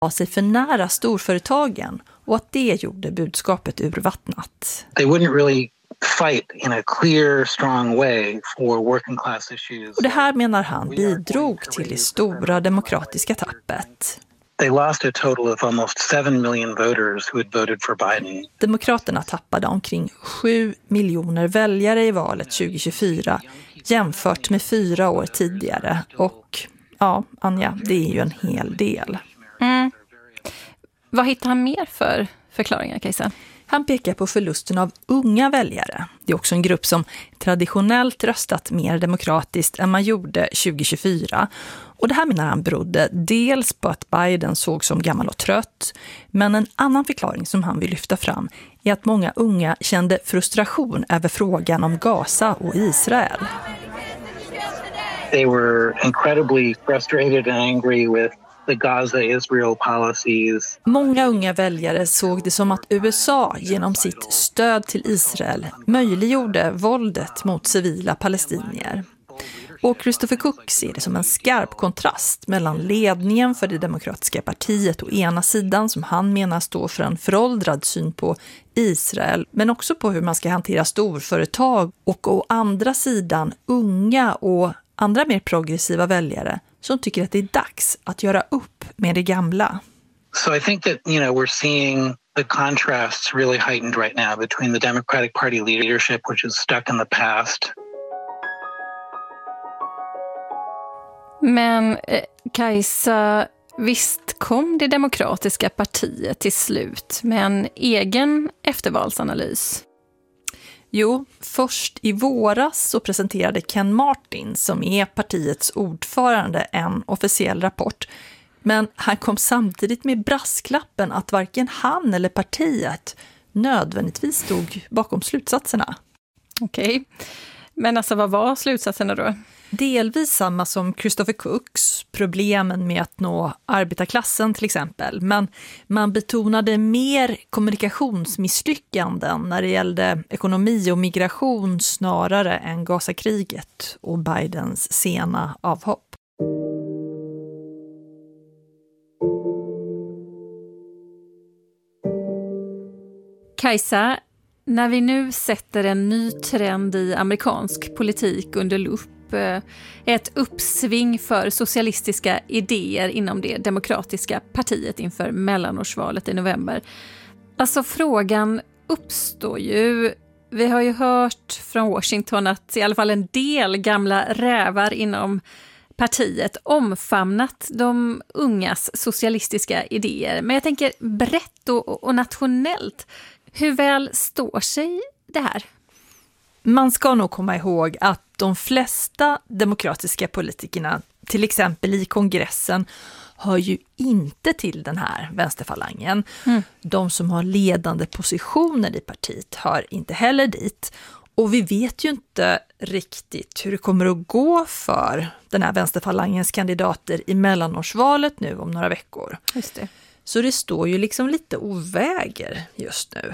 sig för nära storföretagen och att det gjorde budskapet urvattnat. They wouldn't really fight in a clear, strong way for working class issues. Och det här menar han bidrog till det stora demokratiska tappet. They lost a total of almost 7 million voters who had voted for Biden. Demokraterna tappade omkring 7 miljoner väljare i valet 2024 jämfört med 4 år tidigare. Och ja, Anja, det är ju en hel del. Mm. Vad hittar han mer för förklaringar, Kajsa? Han pekar på förlusten av unga väljare. Det är också en grupp som traditionellt röstat mer demokratiskt än man gjorde 2024. Och det här menar han berodde dels på att Biden såg som gammal och trött. Men en annan förklaring som han vill lyfta fram är att många unga kände frustration över frågan om Gaza och Israel. They were incredibly frustrated and angry with the Gaza-Israel policies. Många unga väljare såg det som att USA genom sitt stöd till Israel möjliggjorde våldet mot civila palestinier. Och Christopher Cook ser det som en skarp kontrast mellan ledningen för det demokratiska partiet å ena sidan, som han menar står för en föråldrad syn på Israel, men också på hur man ska hantera storföretag, och å andra sidan unga och andra mer progressiva väljare som tycker att det är dags att göra upp med det gamla. So I think that, we're seeing the contrasts really heightened right now between the Democratic Party leadership, which is stuck in the past. Men Kajsa, visst kom det demokratiska partiet till slut med en egen eftervalsanalys? Jo, först i våras så presenterade Ken Martin, som är partiets ordförande, en officiell rapport. Men han kom samtidigt med brasklappen att varken han eller partiet nödvändigtvis stod bakom slutsatserna. Okej. Men alltså, vad var slutsatserna då? Delvis samma som Christopher Cooks, problemen med att nå arbetarklassen till exempel. Men man betonade mer kommunikationsmisslyckanden när det gällde ekonomi och migration snarare än Gazakriget och Bidens sena avhopp. Kajsa, när vi nu sätter en ny trend i amerikansk politik under lupp, ett uppsving för socialistiska idéer inom det demokratiska partiet inför mellanårsvalet i november. Alltså frågan uppstår ju. Vi har ju hört från Washington att i alla fall en del gamla rävar inom partiet omfamnat de ungas socialistiska idéer. Men jag tänker brett och nationellt. Hur väl står sig det här? Man ska nog komma ihåg att de flesta demokratiska politikerna, till exempel i kongressen, hör ju inte till den här vänsterfalangen. De som har ledande positioner i partiet hör inte heller dit. Och vi vet ju inte riktigt hur det kommer att gå för den här vänsterfalangens kandidater i mellanårsvalet nu om några veckor. Just det. Så det står ju liksom lite oväger just nu.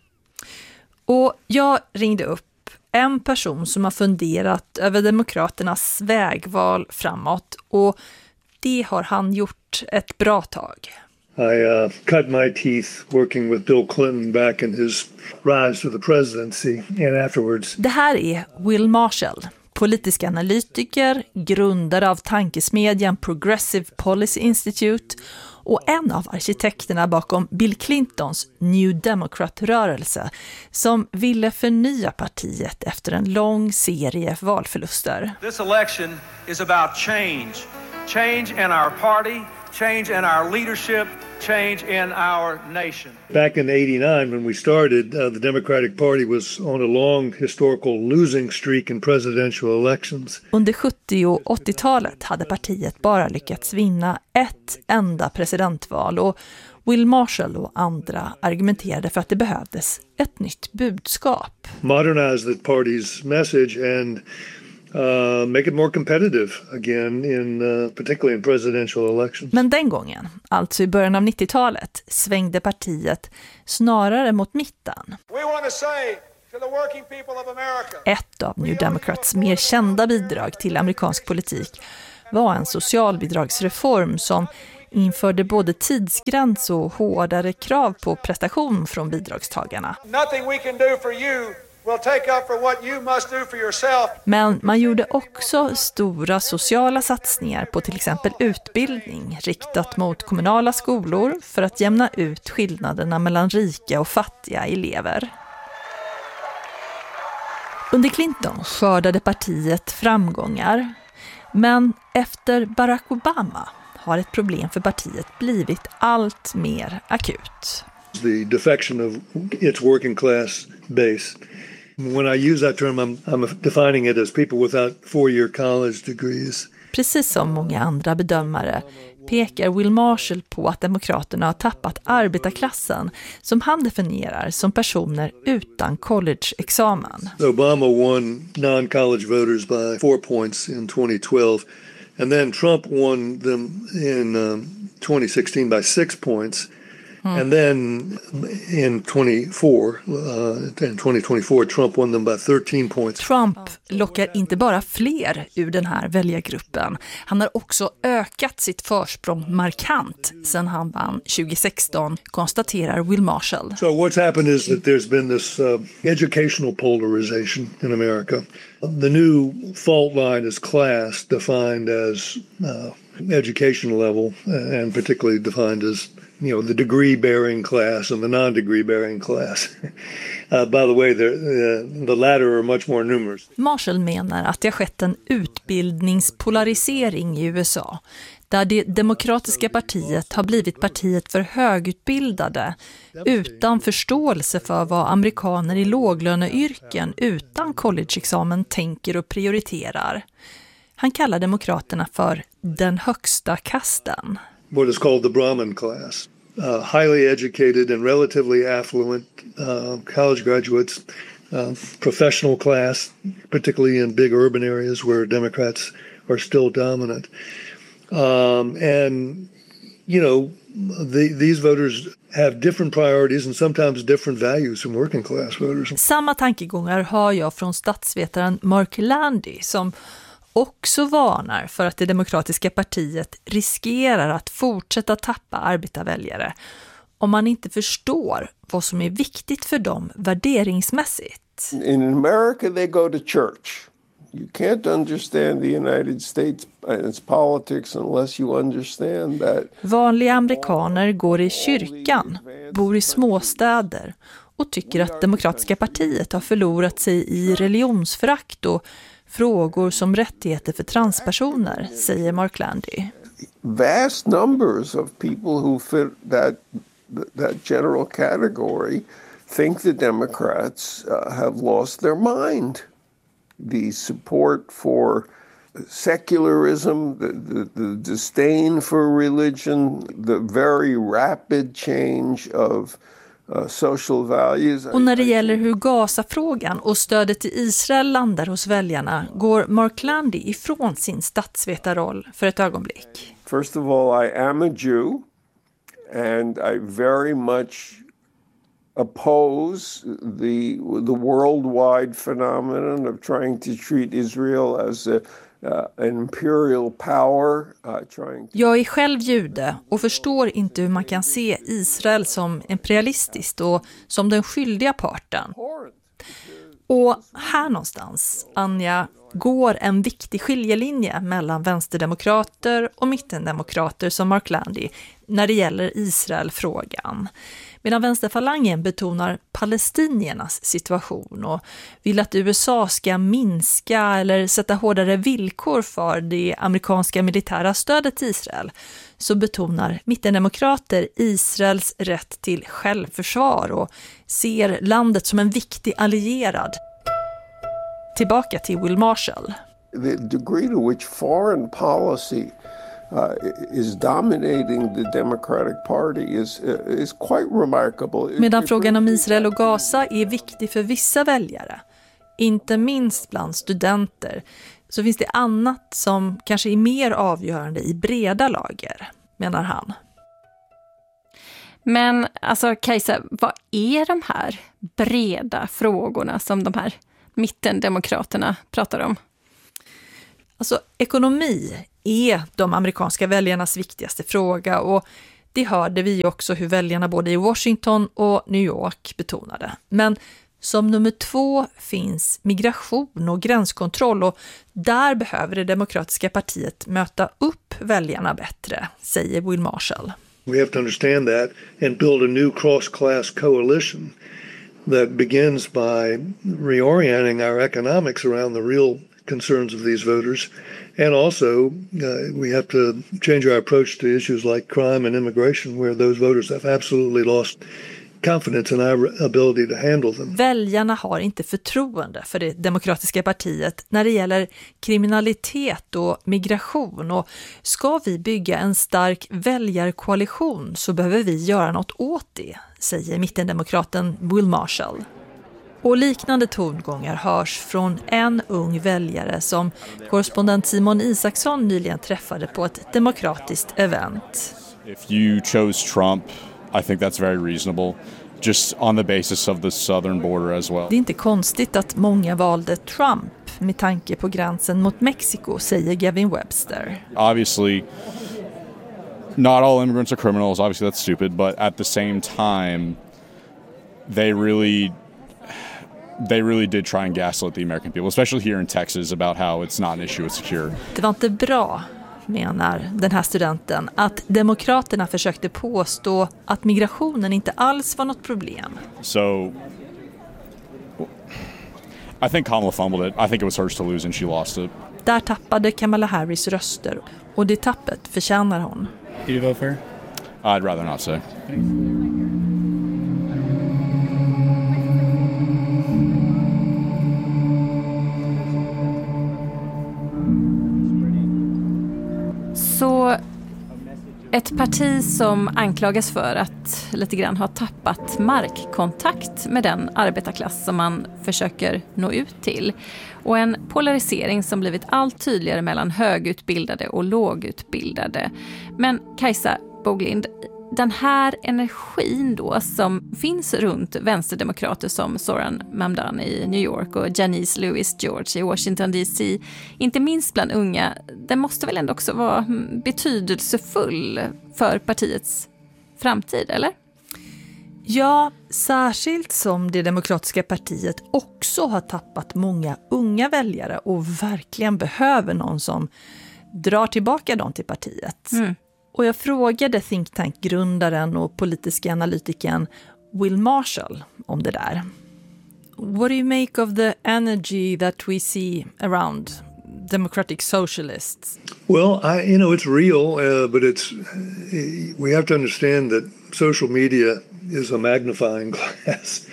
Och jag ringde upp en person som har funderat över demokraternas vägval framåt, och det har han gjort ett bra tag. I cut my teeth working with Bill Clinton back in his rise to the presidency and afterwards. Det här är Will Marshall, politisk analytiker, grundare av tankesmedjan Progressive Policy Institute och en av arkitekterna bakom Bill Clintons New Democrat-rörelse, som ville förnya partiet efter en lång serie valförluster. This election is about change. Change in our party, change in our leadership, change in our nation. Back in 89 when we started, the Democratic Party was on a long historical losing streak in presidential elections. Under 70- och 80-talet hade partiet bara lyckats vinna ett enda presidentval, och Will Marshall och andra argumenterade för att det behövdes ett nytt budskap. Modernize the party's message and make it more competitive again, particularly in presidential elections. Men den gången, alltså i början av 90-talet, svängde partiet snarare mot mitten. Ett av New Democrats mer kända bidrag till amerikansk politik var en socialbidragsreform som införde både tidsgräns och hårdare krav på prestation från bidragstagarna. Nothing we can do for you will take up for what you must do for yourself. Men man gjorde också stora sociala satsningar på till exempel utbildning riktat mot kommunala skolor för att jämna ut skillnaderna mellan rika och fattiga elever. Under Clinton skördade partiet framgångar, men efter Barack Obama har ett problem för partiet blivit allt mer akut. The defection of its working class base. When I use that term, I'm defining it as people without 4-year college degrees. Precis som många andra bedömare pekar Will Marshall på att demokraterna har tappat arbetarklassen som han definierar som personer utan college-examen. Obama won non-college voters by 4 points in 2012, and then Trump won them in 2016 by 6 points. And then in 2024, Trump won them by 13 points. Trump lockar inte bara fler ur den här väljargruppen. Han har också ökat sitt försprång markant sedan han vann 2016, konstaterar Will Marshall. So what's happened is that there's been this educational polarization in America. The new fault line is class, defined as education level, and particularly defined as the degree-bearing class and the non-degree-bearing class. By the way, the latter are much more numerous. Marshall menar att det har skett en utbildningspolarisering i USA, där det demokratiska partiet har blivit partiet för högutbildade, utan förståelse för vad amerikaner i låglöneyrken utan collegeexamen tänker och prioriterar. Han kallar demokraterna för den högsta kasten. What is called the Brahmin class. Highly educated and relatively affluent college graduates, professional class, particularly in big urban areas where Democrats are still dominant. And, these voters have different priorities and sometimes different values from working class voters. Samma tankegångar har jag från statsvetaren Mark Landy, som också varnar för att det demokratiska partiet riskerar att fortsätta tappa arbetarväljare om man inte förstår vad som är viktigt för dem värderingsmässigt. In America they go to church. You can't understand the United States and its politics unless you understand that. Vanliga amerikaner går i kyrkan, bor i småstäder och tycker att demokratiska partiet har förlorat sig i religionsförakt och frågor som rättigheter för transpersoner, säger Mark Landy. Vast numbers of people who fit that general category think the Democrats have lost their mind. The support for secularism, the disdain for religion, the very rapid change of social values. Och när det gäller hur Gaza-frågan och stödet till Israel landar hos väljarna går Mark Landy ifrån sin statsvetarroll för ett ögonblick. First of all, I am a Jew and I very much oppose the worldwide phenomenon of trying to treat Israel as an imperial power. Jag är själv jude och förstår inte hur man kan se Israel som imperialistiskt och som den skyldiga parten. Och här någonstans, Anja, går en viktig skiljelinje mellan vänsterdemokrater och mittendemokrater som Mark Landy när det gäller Israel-frågan. Medan vänsterfalangen betonar palestiniernas situation och vill att USA ska minska eller sätta hårdare villkor för det amerikanska militära stödet till Israel, så betonar mittendemokrater Israels rätt till självförsvar och ser landet som en viktig allierad. Tillbaka till Will Marshall. The degree to which foreign policy is dominating the Democratic Party is quite remarkable. Medan frågan om Israel och Gaza är viktig för vissa väljare, inte minst bland studenter, så finns det annat som kanske är mer avgörande i breda lager, menar han. Men alltså Kajsa, vad är de här breda frågorna som de här mittendemokraterna pratar om? Alltså ekonomi är de amerikanska väljarnas viktigaste fråga, och det hörde vi också hur väljarna både i Washington och New York betonade. Men som nummer 2 finns migration och gränskontroll, och där behöver det demokratiska partiet möta upp väljarna bättre, säger Will Marshall. We have to understand that and build a new cross-class coalition that begins by reorienting our economics around the real concerns of these voters. And also, we have to change our approach to issues like crime and immigration, where those voters have absolutely lost confidence in our ability to handle them. Väljarna har inte förtroende för det demokratiska partiet när det gäller kriminalitet och migration, och ska vi bygga en stark väljarkoalition så behöver vi göra något åt det, säger mittendemokraten Will Marshall. Och liknande tongångar hörs från en ung väljare som korrespondent Simon Isaksson nyligen träffade på ett demokratiskt event. If you chose Trump, I think that's very reasonable, just on the basis of the southern border as well. Det är inte konstigt att många valde Trump med tanke på gränsen mot Mexiko, säger Gavin Webster. Obviously, not all immigrants are criminals. Obviously, that's stupid. But at the same time, they really did try and gaslight the American people, especially here in Texas, about how it's not an issue with security. Det var inte bra, menar den här studenten, att demokraterna försökte påstå att migrationen inte alls var något problem. So I think Kamala fumbled it. I think it was hers to lose and she lost it. Där tappade Kamala Harris röster, och det tappet förtjänar hon. Did you vote for her? I'd rather not say. Så ett parti som anklagas för att lite grann ha tappat markkontakt med den arbetarklass som man försöker nå ut till. Och en polarisering som blivit allt tydligare mellan högutbildade och lågutbildade. Men Kajsa Boglind, den här energin då som finns runt vänsterdemokrater som Zoran Mamdani i New York och Janice Lewis George i Washington DC, inte minst bland unga, den måste väl ändå också vara betydelsefull för partiets framtid, eller? Ja, särskilt som det demokratiska partiet också har tappat många unga väljare och verkligen behöver någon som drar tillbaka dem till partiet. Och jag frågade think tank-grundaren och politiska analytikern Will Marshall om det där. What do you make of the energy that we see around democratic socialists? Well, it's real, but we have to understand that social media is a magnifying glass,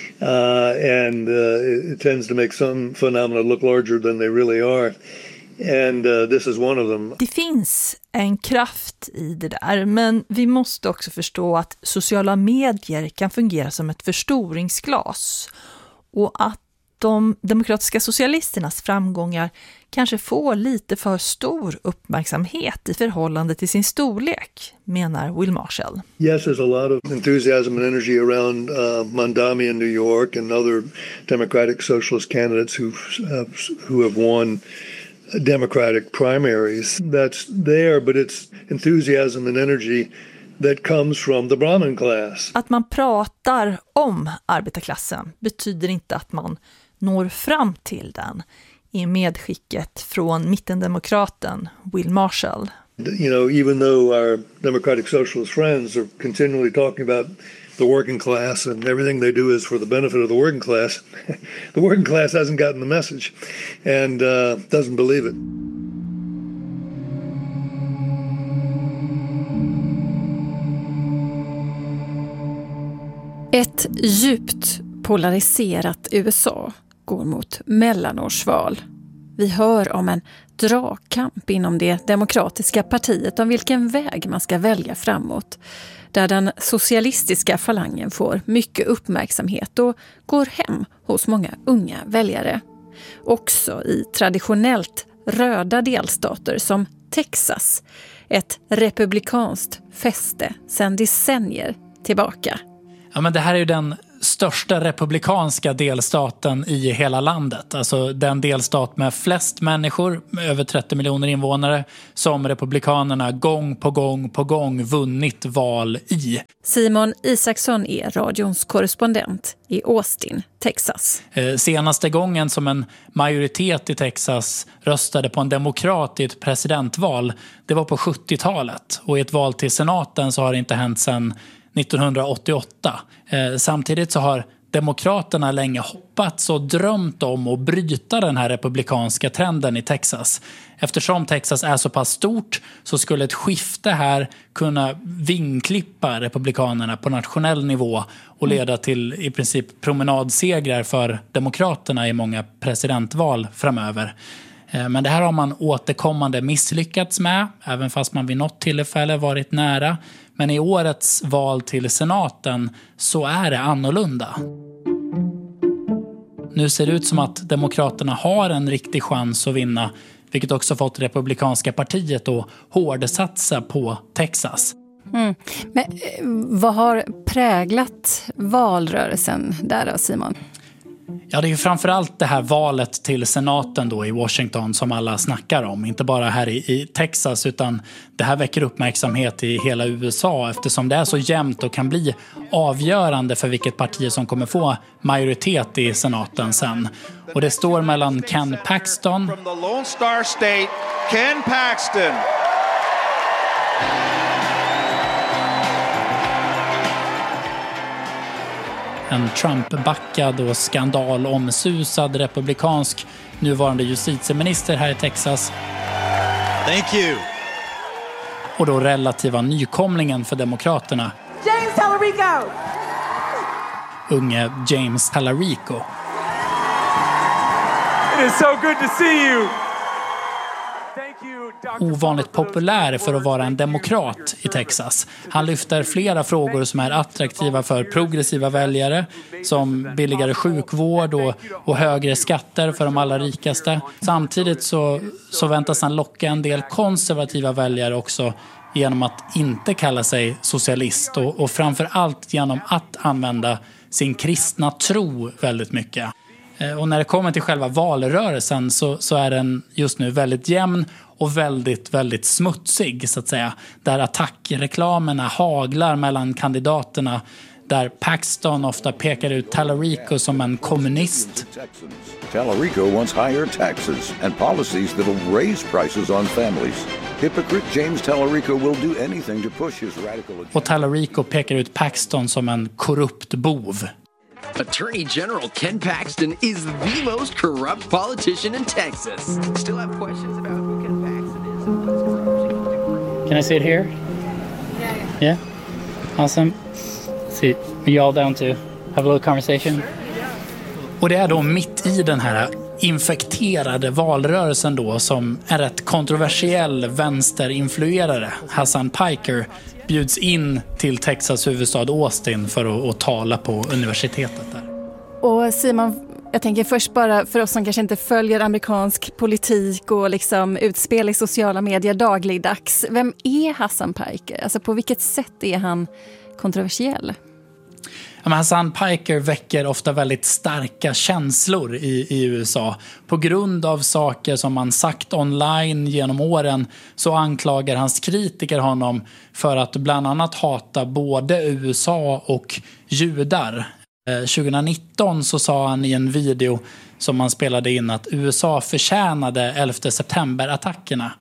and it tends to make some phenomena look larger than they really are. And this is one of them. Det finns en kraft i det där, men vi måste också förstå att sociala medier kan fungera som ett förstoringsglas, och att de demokratiska socialisternas framgångar kanske får lite för stor uppmärksamhet i förhållande till sin storlek, menar Will Marshall. Yes, there's a lot of enthusiasm and energy around Mamdani in New York and other democratic socialist candidates who have won Democratic primaries. That's there, but it's enthusiasm and energy that comes from the Brahmin class. Att man pratar om arbetarklassen betyder inte att man når fram till den, i medskicket från mittendemokraten Will Marshall. Even though our democratic socialist friends are continually talking about the working class and everything they do is for the benefit of the working class hasn't gotten the message and doesn't believe it. Ett djupt polariserat USA går mot mellanårsval. Vi hör om en dragkamp inom det demokratiska partiet om vilken väg man ska välja framåt, där den socialistiska falangen får mycket uppmärksamhet och går hem hos många unga väljare. Också i traditionellt röda delstater som Texas, ett republikanskt fäste sedan decennier tillbaka. Ja, men det här är ju den största republikanska delstaten i hela landet. Alltså den delstat med flest människor, över 30 miljoner invånare, som republikanerna gång på gång vunnit val i. Simon Isaksson är radions korrespondent i Austin, Texas. Senaste gången som en majoritet i Texas röstade på en demokrat i ett presidentval, det var på 70-talet. Och i ett val till senaten så har det inte hänt sedan 1988. Samtidigt så har demokraterna länge hoppats och drömt om att bryta den här republikanska trenden i Texas. Eftersom Texas är så pass stort så skulle ett skifte här kunna vingklippa republikanerna på nationell nivå och leda till i princip promenadsegrar för demokraterna i många presidentval framöver. Men det här har man återkommande misslyckats med, även fast man vid något tillfälle varit nära. Men i årets val till senaten så är det annorlunda. Nu ser det ut som att demokraterna har en riktig chans att vinna, vilket också fått republikanska partiet att hårdsatsa på Texas. Men vad har präglat valrörelsen där då, Simon? Ja, det är ju framförallt det här valet till senaten då i Washington som alla snackar om. Inte bara här i Texas, utan det här väcker uppmärksamhet i hela USA eftersom det är så jämnt och kan bli avgörande för vilket parti som kommer få majoritet i senaten sen. Och det står mellan Ken Paxton from the Lone Star State, Ken Paxton. En Trump-backad och skandalomsusad republikansk nuvarande justitieminister här i Texas. Thank you. Och då relativa nykomlingen för demokraterna. James Tallarico! Unge James Tallarico. It is so good to see you. Ovanligt populär för att vara en demokrat i Texas. Han lyfter flera frågor som är attraktiva för progressiva väljare, som billigare sjukvård och högre skatter för de allra rikaste. Samtidigt så väntas han locka en del konservativa väljare också genom att inte kalla sig socialist och framför allt genom att använda sin kristna tro väldigt mycket. Och när det kommer till själva valrörelsen så är den just nu väldigt jämn och väldigt, väldigt smutsig så att säga. Där attackreklamerna haglar mellan kandidaterna. Där Paxton ofta pekar ut Tallarico som en kommunist. Tallarico wants higher taxes and policies that will raise prices on families. Hypocrite James Tallarico will do anything to push his radical agenda. Och Tallarico pekar ut Paxton som en korrupt bov. Attorney General Ken Paxton is the most corrupt politician in Texas. Still have questions about who Ken Paxton is? Can I sit here? Yeah. Awesome. See, are you all down to have a little conversation? Och det är då mitt i den här infekterade valrörelsen då som en rätt kontroversiell vänsterinfluerare, Hassan Piker, bjuds in till Texas huvudstad Austin för att tala på universitetet där. Och Simon, jag tänker först bara för oss som kanske inte följer amerikansk politik och liksom utspel i sociala medier dagligdags. Vem är Hassan Piker? Alltså på vilket sätt är han kontroversiell? Ja, Hassan Piker väcker ofta väldigt starka känslor i USA. På grund av saker som man sagt online genom åren så anklagar hans kritiker honom för att bland annat hata både USA och judar. 2019 så sa han i en video som han spelade in att USA förtjänade 11 september-attackerna.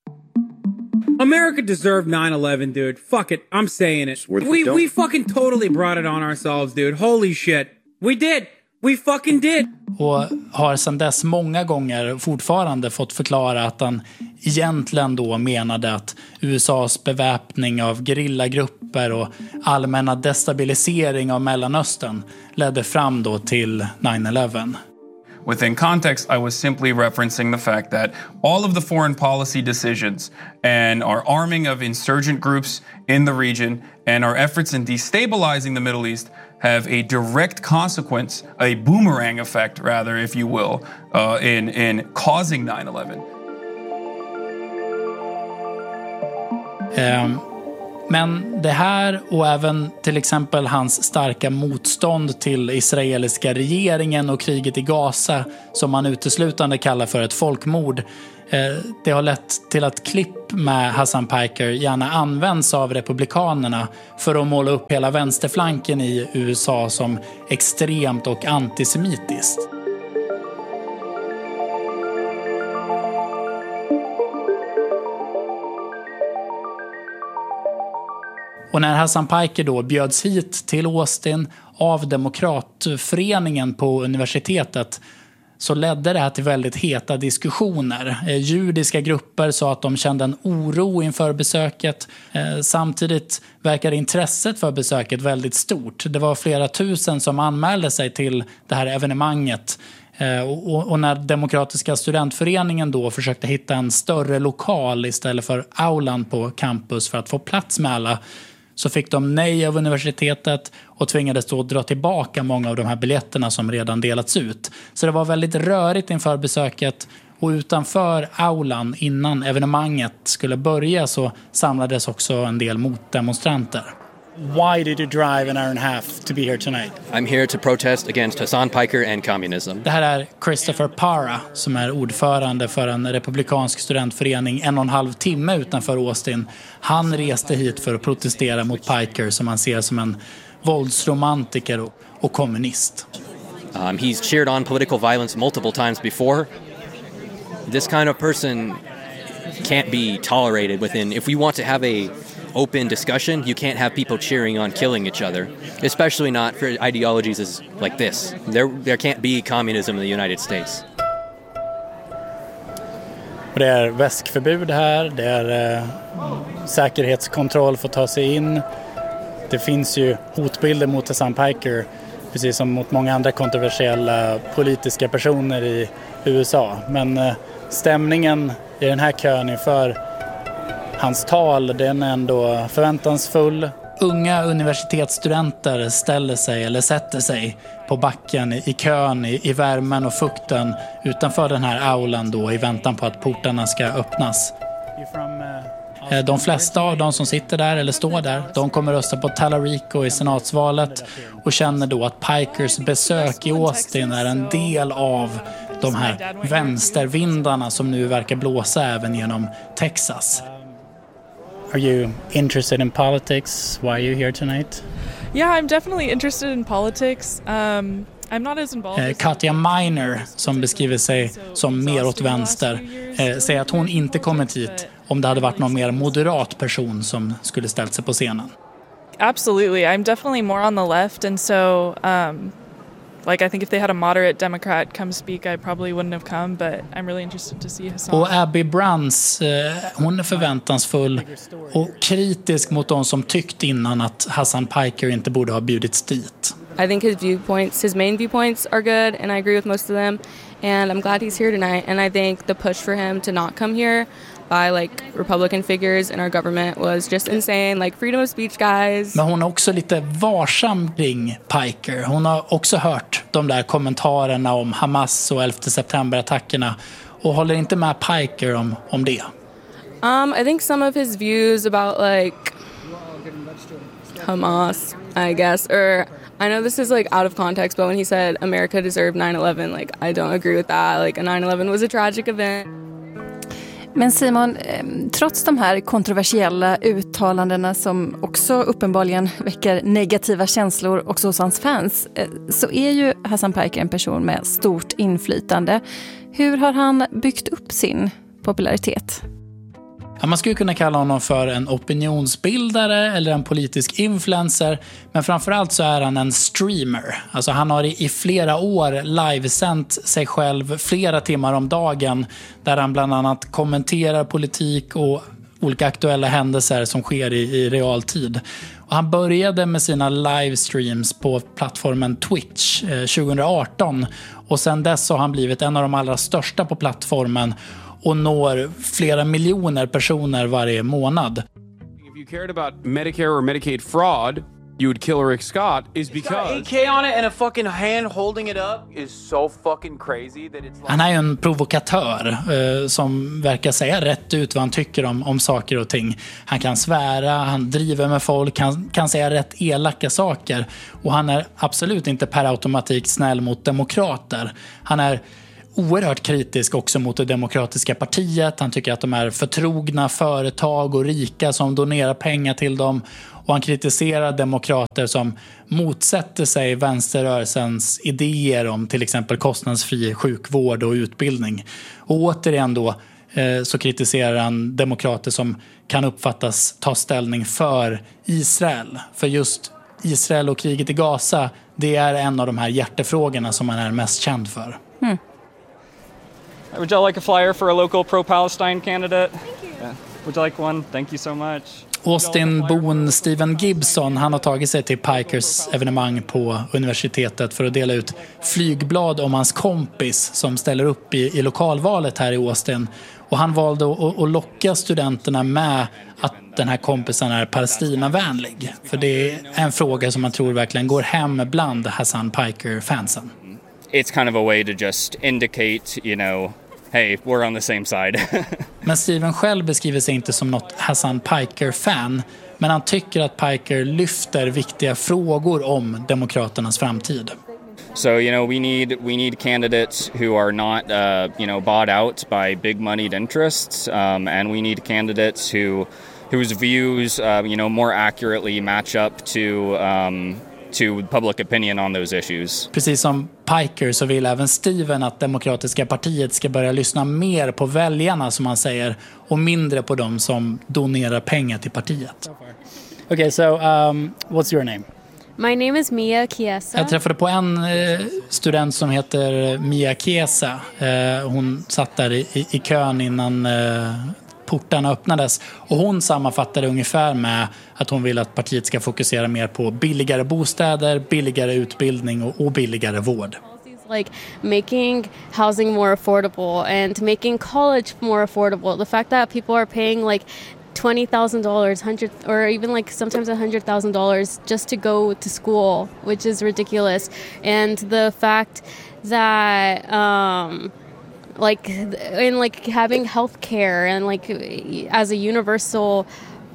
America deserved 9/11, dude. Fuck it, I'm saying it. We fucking totally brought it on ourselves, dude. Holy shit. We did. We fucking did. Och har sedan dess många gånger fortfarande fått förklara att han egentligen då menade att USAs beväpning av gerillagrupper och allmänna destabilisering av Mellanöstern ledde fram då till 9/11. Within context, I was simply referencing the fact that all of the foreign policy decisions and our arming of insurgent groups in the region and our efforts in destabilizing the Middle East have a direct consequence, a boomerang effect rather, if you will, in causing 9/11. Men det här och även till exempel hans starka motstånd till israeliska regeringen och kriget i Gaza, som man uteslutande kallar för ett folkmord, det har lett till att klipp med Hasan Piker gärna används av republikanerna för att måla upp hela vänsterflanken i USA som extremt och antisemitiskt. Och när Hasan Piker då bjöds hit till Austin av Demokratföreningen på universitetet så ledde det här till väldigt heta diskussioner. Judiska grupper sa att de kände en oro inför besöket. Samtidigt verkade intresset för besöket väldigt stort. Det var flera tusen som anmälde sig till det här evenemanget. Och när Demokratiska studentföreningen då försökte hitta en större lokal istället för aulan på campus för att få plats med alla, så fick de nej av universitetet och tvingades då dra tillbaka många av de här biljetterna som redan delats ut. Så det var väldigt rörigt inför besöket, och utanför aulan innan evenemanget skulle börja så samlades också en del motdemonstranter. Why did you drive an hour and a half to be here tonight? I'm here to protest against Hasan Piker and communism. Det här är Christopher Parra som är ordförande för en republikansk studentförening 1,5 timme utanför Austin. Han reste hit för att protestera mot Piker, som han ser som en våldsromantiker och kommunist. He's cheered on political violence multiple times before. This kind of person can't be tolerated within. If we want to have a open discussion, you can't have people cheering on killing each other, especially not for ideologies like this. There can't be communism in the United States. Och det är väskförbud här, det är säkerhetskontroll för att ta sig in. Det finns ju hotbilder mot Hasan Piker, precis som mot många andra kontroversiella politiska personer i USA. Men stämningen i den här kön inför hans tal, den är ändå förväntansfull. Unga universitetsstudenter sätter sig på backen i kön i värmen och fukten utanför den här aulan då, i väntan på att portarna ska öppnas. De flesta av de som sitter där eller står där, de kommer rösta på Tallarico i senatsvalet och känner då att Pikers besök i Austin är en del av de här vänstervindarna som nu verkar blåsa även genom Texas. Are you interested in politics? Why are you here tonight? Yeah, I'm definitely interested in politics. I'm not as involved. Katja Miner, som beskriver sig som mer åt vänster, säger att hon inte kommit hit om det hade varit någon mer moderat person som skulle ställt sig på scenen. Absolutely. I'm definitely more on the left, and so I think if they had a moderate Democrat come speak, I probably wouldn't have come, but I'm really interested to see Hasan. Och Abby Bruns, hon är förväntansfull och kritisk mot de som tyckt innan att Hasan Piker inte borde ha bjudits dit. I think his main viewpoints are good, and I agree with most of them, and I'm glad he's here tonight, and I think the push for him to not come here by Republican figures in our government was just insane. Freedom of speech, guys. Men hon är också lite varsam kring Piker. Hon har också hört de där kommentarerna om Hamas och 11 september-attackerna och håller inte med Piker om det. I think some of his views about Hamas, I guess, or I know this is out of context, but when he said America deserved 9/11, I don't agree with that. 9/11 was a tragic event. Men Simon, trots de här kontroversiella uttalandena som också uppenbarligen väcker negativa känslor också hos hans fans, så är ju Hasan Piker en person med stort inflytande. Hur har han byggt upp sin popularitet? Ja, man skulle kunna kalla honom för en opinionsbildare eller en politisk influencer, men framförallt så är han en streamer. Alltså han har i flera år livesänt sig själv flera timmar om dagen där han bland annat kommenterar politik och olika aktuella händelser som sker i realtid. Och han började med sina livestreams på plattformen Twitch 2018 och sedan dess har han blivit en av de allra största på plattformen och når flera miljoner personer varje månad. If you cared about Medicare or Medicaid fraud, you would kill Rick Scott is because AK on it and a fucking hand holding it up is so fucking crazy that it's like... Han är ju en provokatör som verkar säga rätt ut vad han tycker om saker och ting. Han kan svära, han driver med folk, han kan säga rätt elaka saker. Och han är absolut inte per automatik snäll mot demokrater. Han är oerhört kritisk också mot det demokratiska partiet. Han tycker att de är förtrogna företag och rika som donerar pengar till dem. Och han kritiserar demokrater som motsätter sig vänsterrörelsens idéer om till exempel kostnadsfri sjukvård och utbildning. Och återigen då så kritiserar han demokrater som kan uppfattas ta ställning för Israel. För just Israel och kriget i Gaza, det är en av de här hjärtefrågorna som han är mest känd för. Would you like a flyer for a local pro-Palestine candidate? Yeah. Would you like one? Thank you so much. Austin-bon Steven Gibson, han har tagit sig till Pikers evenemang på universitetet för att dela ut flygblad om hans kompis som ställer upp i lokalvalet här i Austin. Och han valde att locka studenterna med att den här kompisen är palestinavänlig. För det är en fråga som man tror verkligen går hem bland Hasan Piker-fansen. It's kind of a way to just indicate, you know, hey, we're on the same side. Men Steven själv beskriver sig inte som något Hasan Piker-fan. Men han tycker att Piker lyfter viktiga frågor om demokraternas framtid. So, you know, we need candidates who are not, bought out by big moneyed interests. And we need candidates whose views, more accurately match up to public opinion on those issues. Precis som Piker så vill även Steven att Demokratiska partiet ska börja lyssna mer på väljarna, som han säger, och mindre på dem som donerar pengar till partiet. Okay, so what's your name? My name is Mia Chiesa. Jag träffade på en student som heter Mia Chiesa. Hon satt där i kön innan portarna öppnades. Och hon sammanfattade ungefär med att hon vill att partiet ska fokusera mer på billigare bostäder, billigare utbildning och billigare vård. Like making housing more affordable and making college more affordable. The fact that people are paying like $20,000, or even like sometimes $100,000 just to go to school, which is ridiculous. And the fact that having healthcare and like as a universal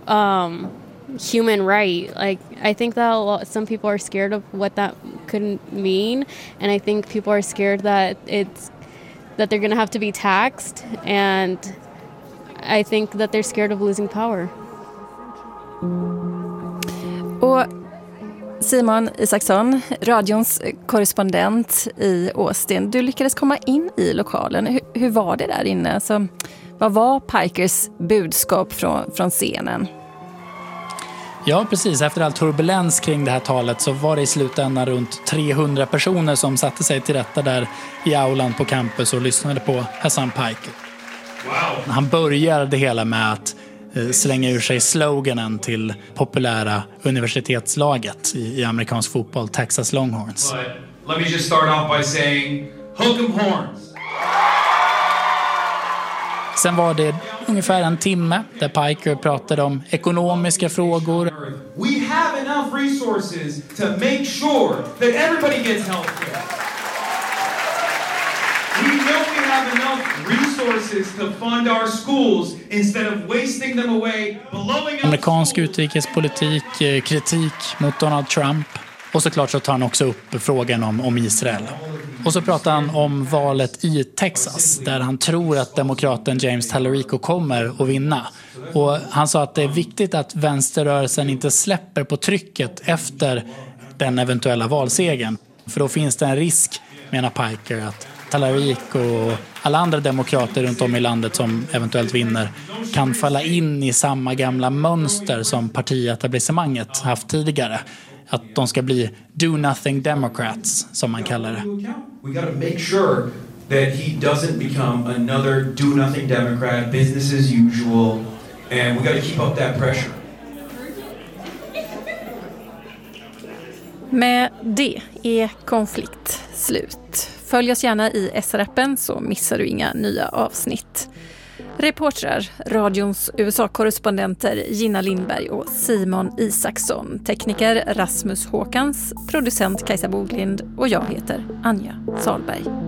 human right, like I think that some people are scared of what that could mean, and I think people are scared that they're going to have to be taxed, and I think that they're scared of losing power. Och Simon Isaksson, radions korrespondent i Austin, du lyckades komma in i lokalen. Hur var det där inne? Alltså, vad var Pikers budskap från scenen? Ja, precis. Efter all turbulens kring det här talet så var det i slutändan runt 300 personer som satte sig till rätta där i aulan på campus och lyssnade på Hasan Piker. Wow. Han började det hela med att slänga ur sig sloganen till populära universitetslaget i amerikansk fotboll, Texas Longhorns. But let me just start off by saying, hook 'em horns. Sen var det ungefär en timme där Piker pratade om ekonomiska frågor. We have enough resources to make sure that everybody gets health care. We know we have enough resources to fund our schools instead of wasting them away, blowing up. Amerikansk utrikespolitik, kritik mot Donald Trump. Och såklart så tar han också upp frågan om Israel. Och så pratar han om valet i Texas, där han tror att demokraten James Talarico kommer att vinna. Och han sa att det är viktigt att vänsterrörelsen inte släpper på trycket efter den eventuella valsegern. För då finns det en risk, menar Piker, att Talarico och alla andra demokrater runt om i landet som eventuellt vinner kan falla in i samma gamla mönster som partietablissemanget haft tidigare. Att de ska bli do-nothing Democrats, som man kallar det. We got to make sure that he doesn't become another do-nothing Democrat, business as usual, and we got to keep up that pressure. Med det är konflikt slut. Följ oss gärna i SR-appen så missar du inga nya avsnitt. Reportrar, radions USA-korrespondenter Gina Lindberg och Simon Isaksson, tekniker Rasmus Håkans, producent Kajsa Boglind och jag heter Anja Salberg.